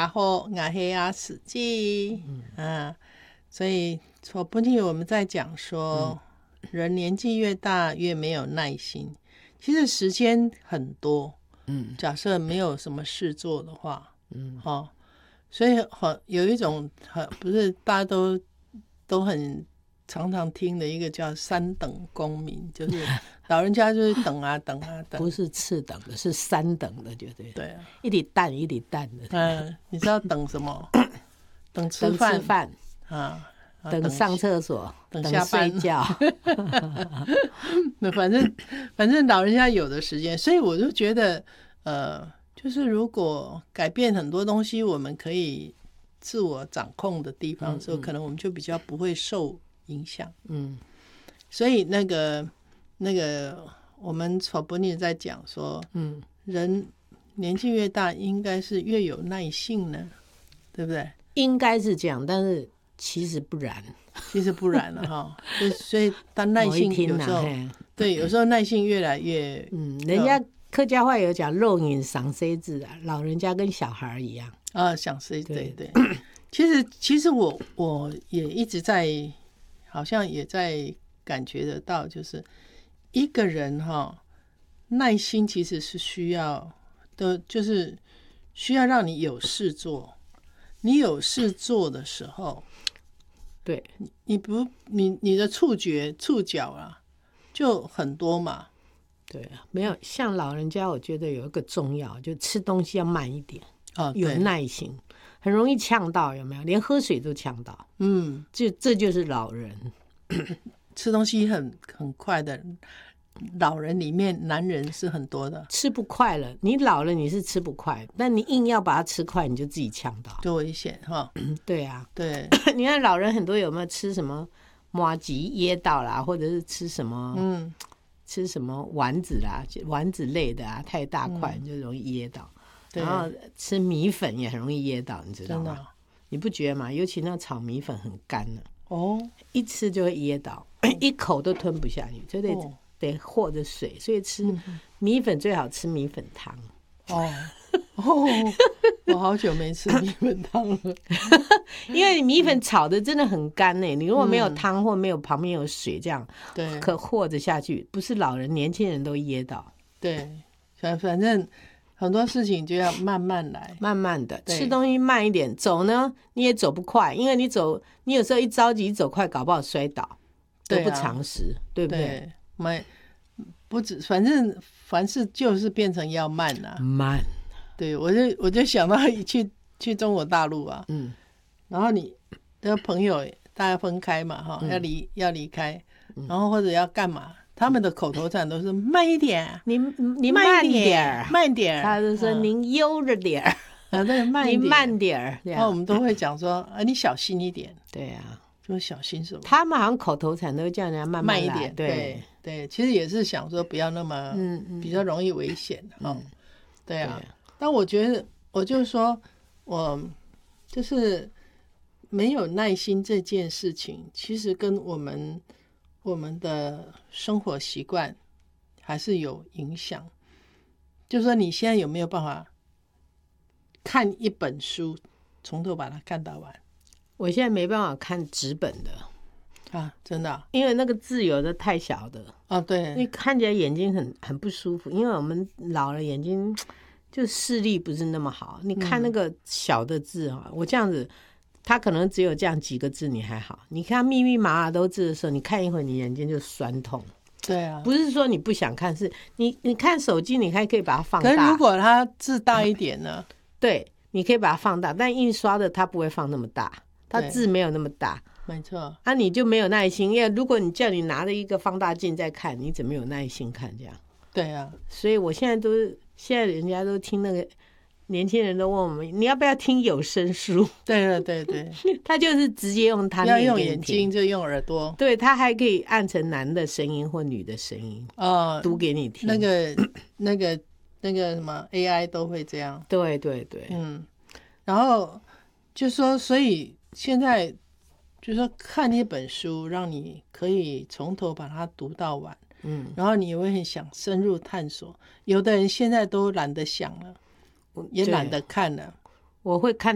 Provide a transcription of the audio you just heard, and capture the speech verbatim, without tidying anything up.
牙后牙黑牙死记，嗯、啊，所以说不仅我们在讲说、嗯、人年纪越大越没有耐心，其实时间很多，嗯，假设没有什么事做的话，嗯，哦，所以很有一种很不是大家都都很常常听的一个叫三等公民，就是老人家就是等啊等啊等， 不是次等的，是三等的，绝对对啊， 一粒蛋一粒蛋的。 嗯，你知道等什么？等吃饭， 等吃饭啊， 等上厕所， 等下班睡觉。 那反正反正老人家有的时间，所以我就觉得，呃，就是如果改变很多东西，我们可以自我掌控的地方的时候，嗯嗯，可能我们就比较不会受影响。嗯，所以那个那个我们草伯尼在讲说，嗯，人年纪越大，应该是越有耐性呢，对不对？ 应该是这样，但是其实不然， 其实不然了哈。所以当耐性有时候，对，有时候耐性越来越， 嗯，人家客家话有讲肉眼赏谁字啊，老人家跟小孩一样啊，想谁对对。其实其实我我也一直在，好像也在感觉得到，就是一个人哈，耐心其实是需要的，就是需要让你有事做。你有事做的时候， 对， 你不你你的触觉触角啊就很多嘛。 对啊，没有像老人家，我觉得有一个重要，就吃东西要慢一点， 哦， 有耐心，很容易呛到，有没有？连喝水都呛到，嗯，就这就是老人吃东西很很快的。老人里面男人是很多的， 吃不快了，你老了你是吃不快，但你硬要把它吃快，你就自己呛到， 多危险哈。 对啊， 对， 你看老人很多有没有吃什么麻糬噎到啦，或者是吃什么嗯吃什么丸子啦，丸子类的啊，太大块就容易噎到，嗯，然后吃米粉也很容易噎到，你知道吗？你不觉得吗？尤其那炒米粉很干了，哦，一吃就会噎到，一口都吞不下去，就得。哦，得和着水，所以吃米粉最好吃米粉汤。 哦哦，我好久没吃米粉汤了， 因为米粉炒的真的很干呢。你如果没有汤或没有旁边有水，这样对可和着下去，不是老人年轻人都噎到。 对，反正很多事情就要慢慢来， 慢慢的吃东西慢一点，走呢你也走不快，因为你走你有时候一着急走快，搞不好摔倒，得不偿失，对不对？ 对慢不止，反正凡事就是变成要慢啊， 慢。 对，我就我就想到去去中国大陆啊，嗯，然后你的朋友大家分开嘛，哈，嗯，要离要离开，然后或者要干嘛，他们的口头禅都是慢一点， 你你慢点， 慢点， 他就说您悠着点儿， 啊，对，慢一点， 你慢点儿， 然后我们都会讲说，啊，你小心一点， 对啊。 就小心什么？ 他们好像口头禅都叫人家慢慢一点，对 对, 对，其实也是想说不要那么，嗯嗯，比较容易危险，嗯，哦，对啊。对，但我觉得，我就说，我就是没有耐心这件事情，其实跟我们我们的生活习惯还是有影响。就说你现在有没有办法看一本书，从头把它看到完？ 我现在没办法看纸本的啊，真的，啊， 因为那个字有的太小的哦，对， 你看起来眼睛很很不舒服，因为我们老了眼睛就视力不是那么好，你看那个小的字啊，嗯，我这样子，它可能只有这样几个字，你还好，你看密密麻麻都字的时候，你看一会儿，你眼睛就酸痛。 对啊， 不是说你不想看，是你你看手机，你还可以把它放大。 可是如果它字大一点呢？ 对，你可以把它放大，但印刷的它不会放那么大。它字没有那么大， 没错， 啊，你就没有耐心，因为如果你叫你拿着一个放大镜在看，你怎么有耐心看这样？ 对啊， 所以我现在都现在人家都听那个年轻人都问我们，你要不要听有声书？ 对对对对， 他就是直接用他要用眼睛就用耳朵， 对，他还可以按成男的声音或女的声音哦，读给你听。 那个那个那个什么 A I 都会这样， 对对对， 嗯，然后就说所以。现在就是说看一本书，让你可以从头把它读到完，嗯，然后你也会很想深入探索。有的人现在都懒得想了，也懒得看了。 我会看